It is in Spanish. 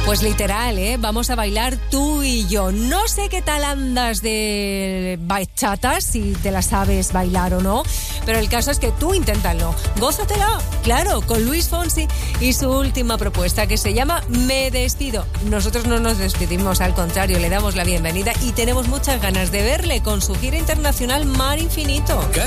Pues literal, vamos a bailar tú y yo. No sé qué tal andas de bachata, si te la sabes bailar o no, pero el caso es que tú inténtalo. Gózatela, claro, con Luis Fonsi y su última propuesta que se llama Me Despido. Nosotros no nos despedimos, al contrario, le damos la bienvenida y tenemos muchas ganas de verle con su gira internacional Mar Infinito.